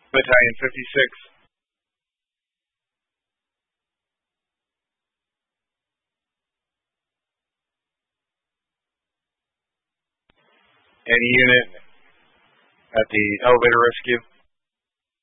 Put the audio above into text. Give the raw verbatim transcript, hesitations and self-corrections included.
Battalion fifty-six. Any unit at the elevator rescue?